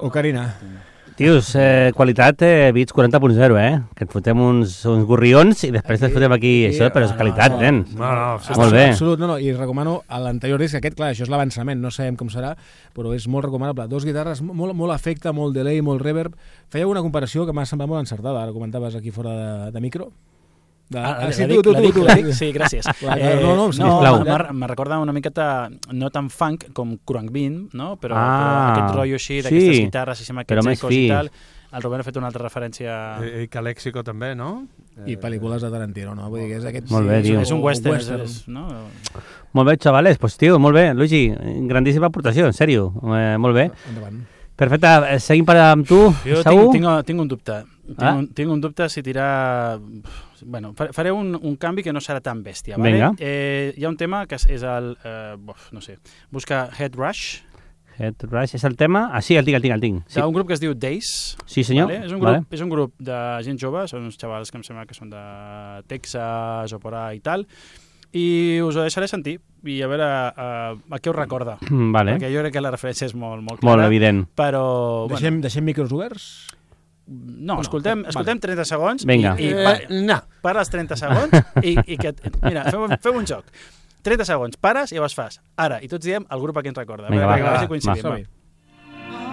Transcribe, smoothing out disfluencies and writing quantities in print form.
Ocarina. Tios, qualitat Beats 40.0, que et fotem uns gorrions i després et fotem aquí això, però és qualitat, nen. Molt bé. Absolut, i recomano l'anterior disc, aquest, clar, això és l'avançament, no sabem com serà, però és molt recomanable. 2 guitarres, molt efecte, molt delay, molt reverb. Fèieu una comparació que m'ha semblat molt encertada, ara comentaves aquí fora de micro. Sí, gràcies. Me recorda una miqueta, no tan funk com Khruangbin, no? Però aquest rotllo així, d'aquestes guitarres, i aquests ecos i tal. El Robert ha fet una altra referència... I Calexico també, no? I pel·lícules de Tarantino, no? Vull dir que és aquest... Molt bé, tio. És un western, no? Molt bé, xavales. Pues, tio, molt bé. Luigi, grandíssima aportació, en sèrio. Molt bé. Endavant. Perfecte. Seguim amb tu, segur? Jo tinc un dubte. Tinc un dubte si tirar... Bueno, faré un canvi que no serà tan bèstia. Vinga. Hi ha un tema que és el... no sé, busca Head Rush. Head Rush és el tema? Ah, sí, el tinc. Hi ha un grup que es diu Days. Sí, senyor. Vale? És un grup de gent jove, són uns xavals que em sembla que són de Texas o por ahí i tal, i us ho deixaré sentir i a veure a què us recorda. Vale. Perquè jo crec que la referència és molt clara. Molt evident. Però... Deixem micros oberts? No, escoltem 30 segons. Vinga. Pares 30 segons i que... Mira, fem un joc. 30 segons, pares i llavors fas ara, i tots diem el grup a qui ens recorda. Vinga, a veure si coincidim. Va.